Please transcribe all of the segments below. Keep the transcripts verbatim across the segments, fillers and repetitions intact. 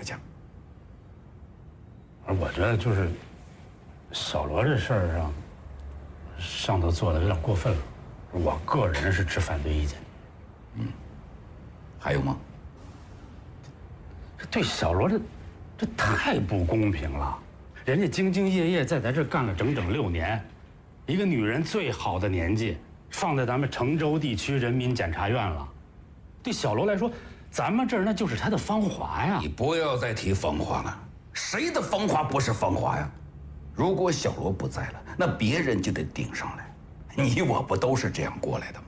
着讲。 而我觉得就是小罗这事儿上，上头做的有点过分了，我个人是持反对意见。 嗯，还有吗？ 这对小罗这这太不公平了，人家兢兢业业在咱这干了整整六年，一个女人最好的年纪，放在咱们成州地区人民检察院了，对小罗来说，咱们这儿那就是他的芳华呀。 你不要再提芳华了，谁的芳华不是芳华呀？如果小罗不在了，那别人就得顶上来。你我不都是这样过来的吗？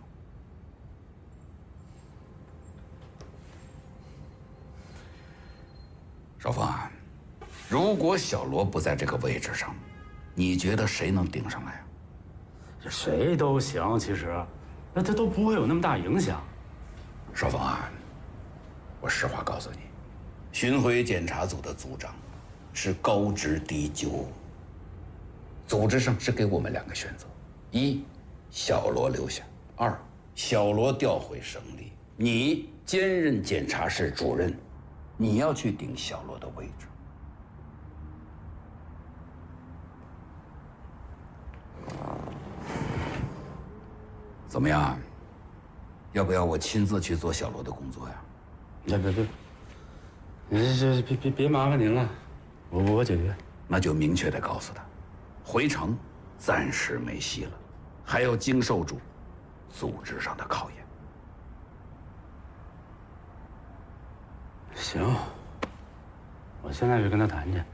少峰啊，如果小罗不在这个位置上，你觉得谁能顶上来啊？ 谁都行，其实，那他都不会有那么大影响。 少峰啊，我实话告诉你，巡回检查组的组长是高职低就，组织上是给我们两个选择：一，小罗留下；二，小罗调回省里。你兼任检察室主任，你要去顶小罗的位置。怎么样？要不要我亲自去做小罗的工作呀？ 别别别，你这别别别麻烦您了，我我解决。 那就明确的告诉他，回城暂时没戏了，还要经受住组织上的考验。 行，我现在就跟他谈去。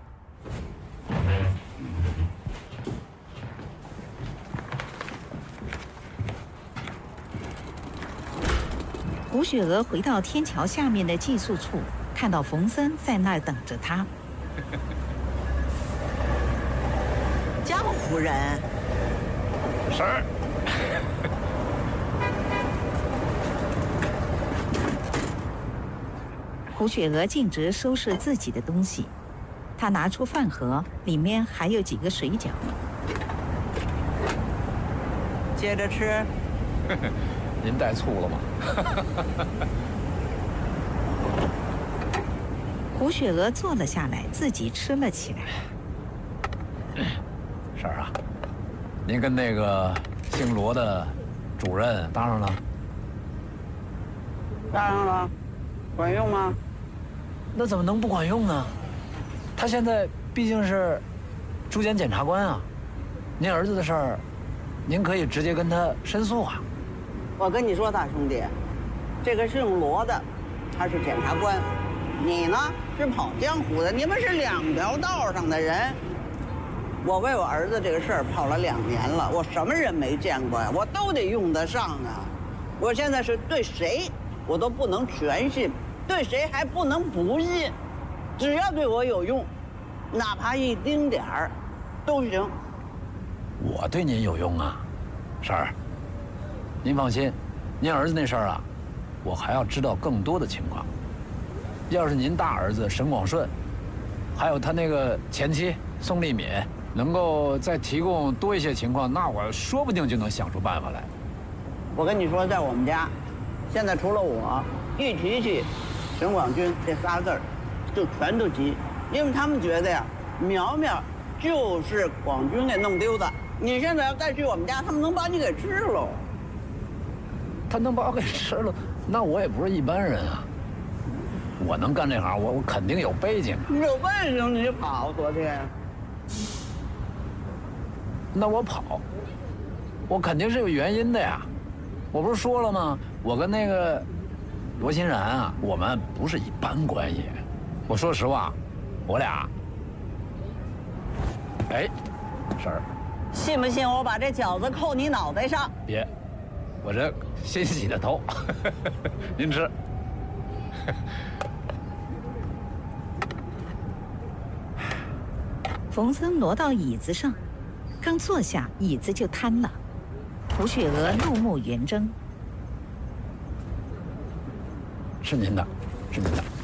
胡雪娥回到天桥下面的寄宿处，看到冯森在那儿等着她。 江夫人， 是。 胡雪娥径直收拾自己的东西，她拿出饭盒，里面还有几个水饺。 接着吃。 您带醋了吗？ 胡雪娥坐了下来，自己吃了起来。 婶儿啊，您跟那个姓罗的主任搭上了？ 搭上了，管用吗？ 那怎么能不管用呢？他现在毕竟是驻检检察官啊，您儿子的事儿，您可以直接跟他申诉啊。 我跟你说，大兄弟，这个姓罗的，他是检察官，你呢是跑江湖的，你们是两条道上的人。我为我儿子这个事儿跑了两年了，我什么人没见过呀？我都得用得上啊！我现在是对谁我都不能全信，对谁还不能不信，只要对我有用，哪怕一丁点儿，都行。 我对您有用啊，婶儿。您放心，您儿子那事儿啊，我还要知道更多的情况。要是您大儿子沈广顺，还有他那个前妻宋丽敏，能够再提供多一些情况，那我说不定就能想出办法来。 我跟你说，在我们家，现在除了我，一提起沈广军这仨字儿，就全都急，因为他们觉得呀，苗苗就是广军给弄丢的。你现在要再去我们家，他们能把你给吃了。 他能把我给吃了，那我也不是一般人啊！我能干这行，我我肯定有背景。 有背景你就跑，昨天。 那我跑，我肯定是有原因的呀！我不是说了吗？我跟那个罗欣然啊，我们不是一般关系。我说实话，我俩……哎，婶儿， 信不信我把这饺子扣你脑袋上？ 别。我这新洗的头，您吃。 冯森挪到椅子上，刚坐下，椅子就瘫了。胡雪娥怒目圆睁。 是您的，是您的。